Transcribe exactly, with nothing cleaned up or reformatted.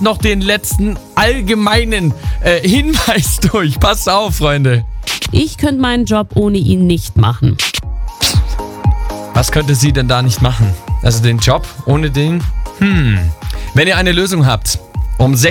noch den letzten allgemeinen äh, Hinweis durch. Passt auf, Freunde. Ich könnte meinen Job ohne ihn nicht machen. Was könnte sie denn da nicht machen? Also den Job ohne den? Hm. Wenn ihr eine Lösung habt, um